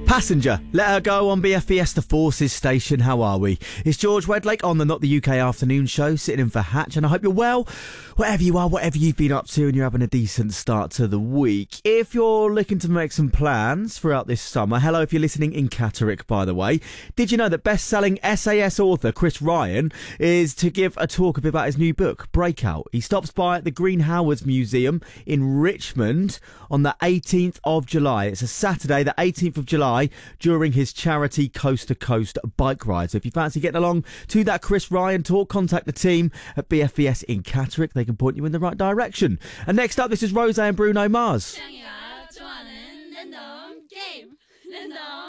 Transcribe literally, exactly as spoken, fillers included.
Passenger, let her go on B F B S The Forces station. How are we? It's George Wedlake on the Not the U K Afternoon Show, sitting in for Hatch, and I hope you're well, wherever you are, whatever you've been up to, and you're having a decent start to the week. If you're looking to make some plans throughout this summer, hello if you're listening in Catterick, by the way. Did you know that best-selling S A S author Chris Ryan is to give a talk a bit about his new book, Breakout? He stops by at the Green Howards Museum in Richmond on the eighteenth of July. It's a Saturday, the eighteenth of July, during his charity Coast to Coast bike ride. So if you fancy getting along to that Chris Ryan talk, contact the team at B F B S in Catterick. They can point you in the right direction. And next up, this is Rose and Bruno Mars. Yeah.